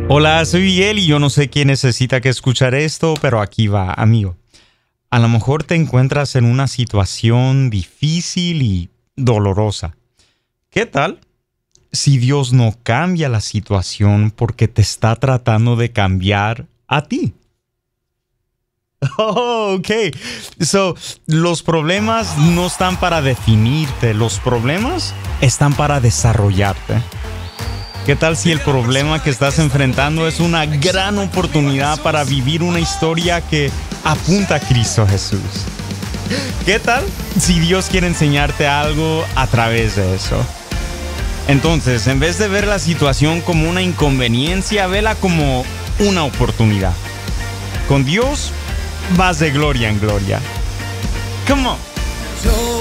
Hola, soy Miguel y yo no sé quién necesita que escuchar esto, pero aquí va, amigo. A lo mejor te encuentras en una situación difícil y dolorosa. ¿Qué tal si Dios no cambia la situación porque te está tratando de cambiar a ti? Oh, ok. Los problemas no están para definirte, los problemas están para desarrollarte. ¿Qué tal si el problema que estás enfrentando es una gran oportunidad para vivir una historia que apunta a Cristo Jesús? ¿Qué tal si Dios quiere enseñarte algo a través de eso? Entonces, en vez de ver la situación como una inconveniencia, vela como una oportunidad. Con Dios vas de gloria en gloria. Come on.